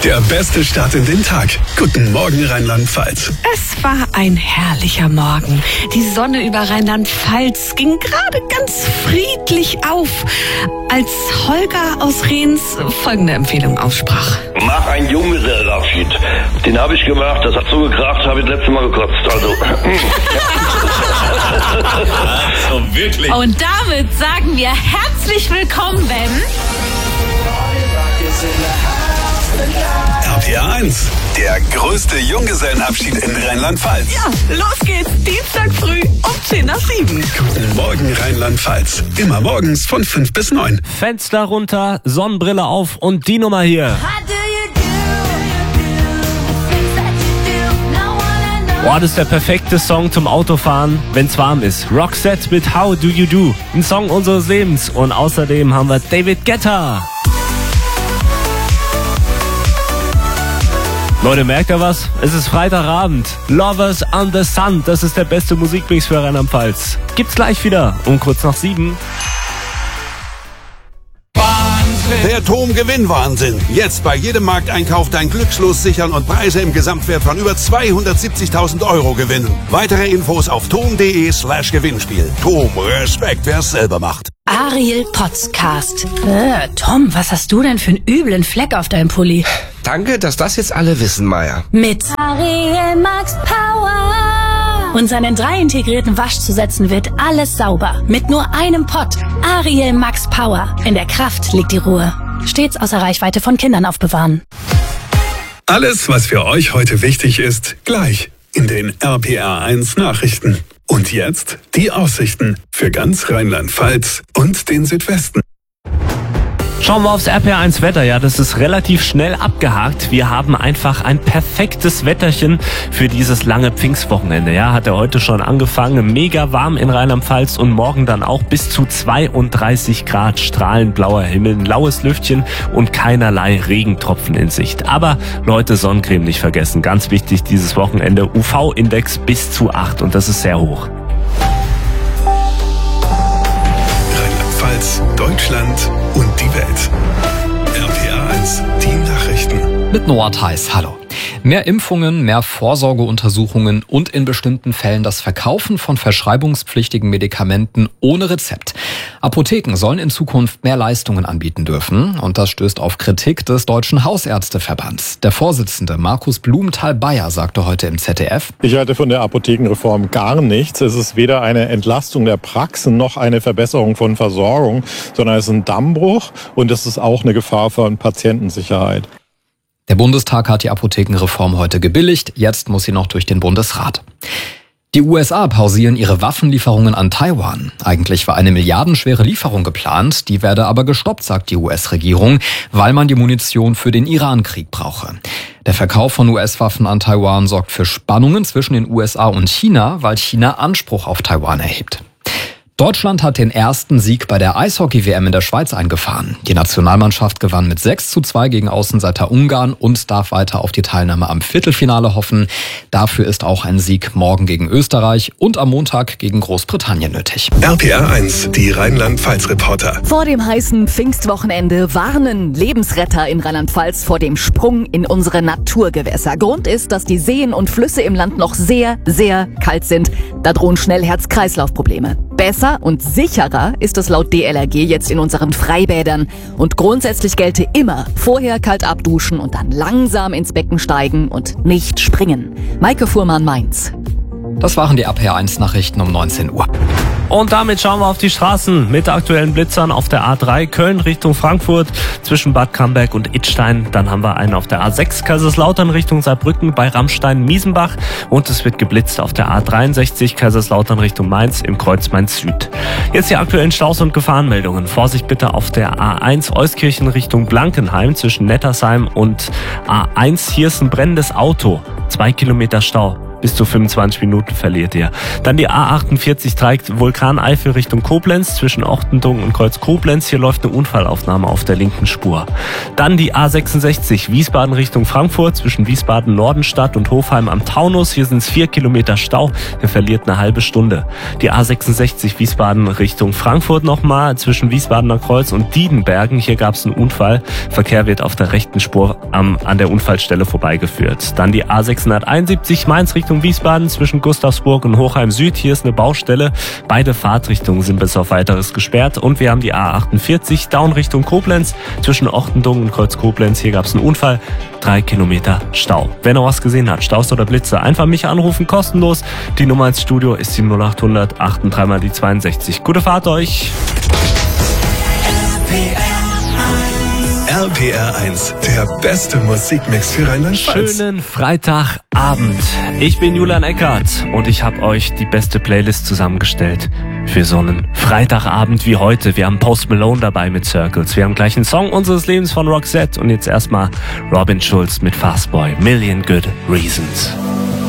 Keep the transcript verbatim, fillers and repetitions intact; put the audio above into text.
Der beste Start in den Tag. Guten Morgen, Rheinland-Pfalz. Es war ein herrlicher Morgen. Die Sonne über Rheinland-Pfalz ging gerade ganz friedlich auf, als Holger aus Rehns folgende Empfehlung aussprach. Mach einen Junggesellenabschied. Den habe ich gemacht, das hat so gekracht, habe ich das letzte Mal gekotzt. Also. So, wirklich. Und damit sagen wir herzlich willkommen, Ben. R P R eins, der größte Junggesellenabschied in Rheinland-Pfalz. Ja, los geht's. Dienstag früh um zehn nach sieben. Guten Morgen, Rheinland-Pfalz. Immer morgens von fünf bis neun. Fenster runter, Sonnenbrille auf und die Nummer hier. Boah, das ist der perfekte Song zum Autofahren, wenn's warm ist. Roxette mit How Do You Do, ein Song unseres Lebens. Und außerdem haben wir David Guetta. Leute, merkt ihr was? Es ist Freitagabend. Lovers on the Sun, das ist der beste Musikmix für Rheinland-Pfalz. Gibt's gleich wieder um kurz nach sieben. Der T O M Gewinnwahnsinn. Jetzt bei jedem Markteinkauf dein Glückslos sichern und Preise im Gesamtwert von über zweihundertsiebzigtausend Euro gewinnen. Weitere Infos auf tom.de slash Gewinnspiel. T O M, Respekt, wer es selber macht. Ariel Podcast. Äh, Tom, was hast du denn für einen üblen Fleck auf deinem Pulli? Danke, dass das jetzt alle wissen, Maya. Mit Ariel Max Power. Und seinen drei integrierten Waschzusätzen wird alles sauber. Mit nur einem Pott. Ariel Max Power. In der Kraft liegt die Ruhe. Stets außer Reichweite von Kindern aufbewahren. Alles, was für euch heute wichtig ist, gleich in den R P R eins Nachrichten. Und jetzt die Aussichten für ganz Rheinland-Pfalz und den Südwesten. Schauen wir aufs R P R eins Wetter. Ja, das ist relativ schnell abgehakt. Wir haben einfach ein perfektes Wetterchen für dieses lange Pfingstwochenende. Ja, hat er heute schon angefangen. Mega warm in Rheinland-Pfalz und morgen dann auch bis zu zweiunddreißig Grad, strahlend blauer Himmel, ein laues Lüftchen und keinerlei Regentropfen in Sicht. Aber Leute, Sonnencreme nicht vergessen. Ganz wichtig dieses Wochenende. U V-Index bis zu acht und das ist sehr hoch. Rheinland-Pfalz, Deutschland und die Welt. R P R eins, die Nachrichten. Mit Noah Theis, hallo. Mehr Impfungen, mehr Vorsorgeuntersuchungen und in bestimmten Fällen das Verkaufen von verschreibungspflichtigen Medikamenten ohne Rezept. Apotheken sollen in Zukunft mehr Leistungen anbieten dürfen und das stößt auf Kritik des Deutschen Hausärzteverbands. Der Vorsitzende Markus Blumenthal-Bayer sagte heute im Z D F: Ich halte von der Apothekenreform gar nichts. Es ist weder eine Entlastung der Praxen noch eine Verbesserung von Versorgung, sondern es ist ein Dammbruch und es ist auch eine Gefahr für Patientensicherheit. Der Bundestag hat die Apothekenreform heute gebilligt, jetzt muss sie noch durch den Bundesrat. Die U S A pausieren ihre Waffenlieferungen an Taiwan. Eigentlich war eine milliardenschwere Lieferung geplant, die werde aber gestoppt, sagt die U S-Regierung, weil man die Munition für den Iran-Krieg brauche. Der Verkauf von U S-Waffen an Taiwan sorgt für Spannungen zwischen den U S A und China, weil China Anspruch auf Taiwan erhebt. Deutschland hat den ersten Sieg bei der Eishockey-W M in der Schweiz eingefahren. Die Nationalmannschaft gewann mit sechs zu zwei gegen Außenseiter Ungarn und darf weiter auf die Teilnahme am Viertelfinale hoffen. Dafür ist auch ein Sieg morgen gegen Österreich und am Montag gegen Großbritannien nötig. R P R eins, die Rheinland-Pfalz-Reporter. Vor dem heißen Pfingstwochenende warnen Lebensretter in Rheinland-Pfalz vor dem Sprung in unsere Naturgewässer. Grund ist, dass die Seen und Flüsse im Land noch sehr, sehr kalt sind. Da drohen schnell Herz-Kreislauf-Probleme. Besser und sicherer ist es laut D L R G jetzt in unseren Freibädern. Und grundsätzlich gelte immer vorher kalt abduschen und dann langsam ins Becken steigen und nicht springen. Maike Fuhrmann, Mainz. Das waren die R P R eins Nachrichten um neunzehn Uhr. Und damit schauen wir auf die Straßen mit aktuellen Blitzern auf der A drei Köln Richtung Frankfurt zwischen Bad Camberg und Idstein. Dann haben wir einen auf der A sechs Kaiserslautern Richtung Saarbrücken bei Rammstein-Miesenbach. Und es wird geblitzt auf der A dreiundsechzig Kaiserslautern Richtung Mainz im Kreuz Mainz Süd. Jetzt die aktuellen Staus und Gefahrenmeldungen. Vorsicht bitte auf der A eins Euskirchen Richtung Blankenheim zwischen Nettersheim und A eins. Hier ist ein brennendes Auto. Zwei Kilometer Stau. bis zu fünfundzwanzig Minuten verliert ihr. Dann die A achtundvierzig trägt Vulkaneifel Richtung Koblenz zwischen Ortendung und Kreuz Koblenz. Hier läuft eine Unfallaufnahme auf der linken Spur. Dann die A sechsundsechzig Wiesbaden Richtung Frankfurt zwischen Wiesbaden Nordenstadt und Hofheim am Taunus. Hier sind es vier Kilometer Stau. Ihr verliert eine halbe Stunde. Die A sechsundsechzig Wiesbaden Richtung Frankfurt nochmal zwischen Wiesbadener Kreuz und Diedenbergen. Hier gab es einen Unfall. Verkehr wird auf der rechten Spur am, an der Unfallstelle vorbeigeführt. Dann die A sechshunderteinundsiebzig Mainz Richtung Wiesbaden zwischen Gustavsburg und Hochheim Süd. Hier ist eine Baustelle. Beide Fahrtrichtungen sind bis auf Weiteres gesperrt. Und wir haben die A achtundvierzig Down Richtung Koblenz zwischen Ortendung und Kreuz Koblenz. Hier gab es einen Unfall. Drei Kilometer Stau. Wer noch was gesehen hat, Staus oder Blitze, einfach mich anrufen, kostenlos. Die Nummer ins Studio ist die null acht hundert achtunddreißig mal die zweiundsechzig. Gute Fahrt euch! R P R eins, der beste Musikmix für Rheinland-Pfalz. Schönen Freitagabend. Ich bin Julian Eckert und ich habe euch die beste Playlist zusammengestellt für so einen Freitagabend wie heute. Wir haben Post Malone dabei mit Circles. Wir haben gleich einen Song unseres Lebens von Roxette und jetzt erstmal Robin Schulz mit Fastboy. Million Good Reasons.